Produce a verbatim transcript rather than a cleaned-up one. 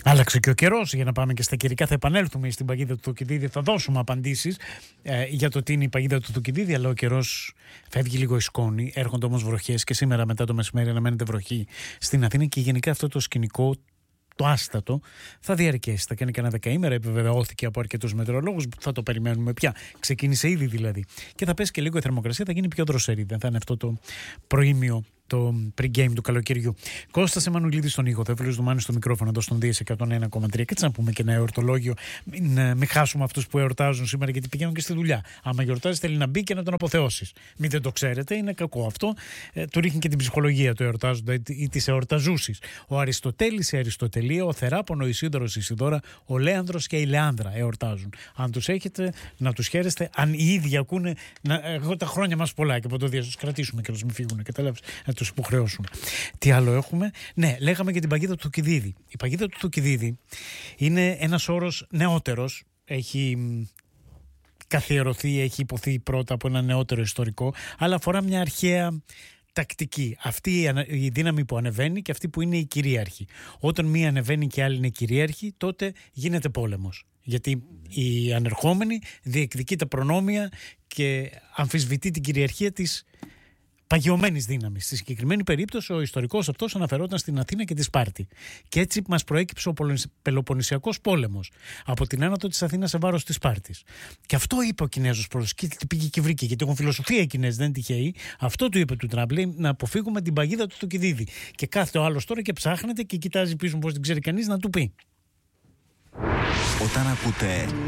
Άλλαξε και ο καιρός, για να πάμε και στα καιρικά. Θα επανέλθουμε στην παγίδα του Θουκυδίδη. Θα δώσουμε απαντήσεις ε, για το τι είναι η παγίδα του Θουκυδίδη. Αλλά ο καιρός φεύγει λίγο η σκόνη. Έρχονται όμως βροχές και σήμερα μετά το μεσημέρι αναμένεται βροχή στην Αθήνα. Και γενικά αυτό το σκηνικό, το άστατο, θα διαρκέσει. Θα κάνει και ένα δεκαήμερα, επιβεβαιώθηκε από αρκετούς μετεωρολόγους. Θα το περιμένουμε πια. Ξεκίνησε ήδη δηλαδή. Και θα πέσει και λίγο η θερμοκρασία, θα γίνει πιο δροσερή. Δεν θα είναι αυτό το προήμιο, το pre-game του καλοκαιριού. Κώστας Εμμανουηλίδης στον ήχο, Θεόφιλος Δουμάνης στο μικρόφωνο εδώ στον Δίας εκατόν ένα κόμμα τρία. Και έτσι να πούμε και ένα εορτολόγιο. Μην, μην χάσουμε αυτούς που εορτάζουν σήμερα, γιατί πηγαίνουν και στη δουλειά. Άμα γιορτάζει, θέλει να μπει και να τον αποθεώσεις. Μην δεν το ξέρετε, είναι κακό αυτό. Ε, του ρίχνει και την ψυχολογία του εορτάζοντα ή τη εορταζούσης. Ο Αριστοτέλης, η Αριστοτελεία, ο Θεράπων, ο Ισίδωρος, η Ισιδώρα, ο Λέανδρος και η Λεάνδρα εορτάζουν. Αν τους έχετε, να τους χαίρεστε. Αν οι ίδιοι ακούνε, να, εγώ τα χρόνια μας πολλά και από το Δία τους κρατήσουμε και να μην φύγουν. Καταλάβεις. Τους υποχρεώσουμε. Τι άλλο έχουμε? Ναι, λέγαμε για την παγίδα του Θουκυδίδη. Η παγίδα του Θουκυδίδη είναι ένας όρος νεότερος. Έχει καθιερωθεί, έχει υποθεί πρώτα από ένα νεότερο ιστορικό, αλλά αφορά μια αρχαία τακτική. Αυτή η δύναμη που ανεβαίνει και αυτή που είναι η κυρίαρχη. Όταν μία ανεβαίνει και άλλη είναι κυρίαρχη, τότε γίνεται πόλεμος. Γιατί η ανερχόμενη διεκδικεί τα προνόμια και αμφισβητεί την κυριαρχία της παγιωμένης δύναμης. Στη συγκεκριμένη περίπτωση, ο ιστορικός αυτός αναφερόταν στην Αθήνα και τη Σπάρτη. Και έτσι μας προέκυψε ο Πελοποννησιακός πόλεμος από την άνοδο της Αθήνας σε βάρος της Σπάρτης. Και αυτό είπε ο Κινέζος πρόεδρος. Και τι πήγε και βρήκε, γιατί έχουν φιλοσοφία οι Κινέζοι, δεν είναι τυχαίοι. Αυτό του είπε του Τραμπ, λέει, να αποφύγουμε την παγίδα του Θουκυδίδη. Και κάθεται ο άλλος τώρα και ψάχνεται και κοιτάζει πίσω πώς δεν ξέρει κανείς να του πει. Όταν ακούτε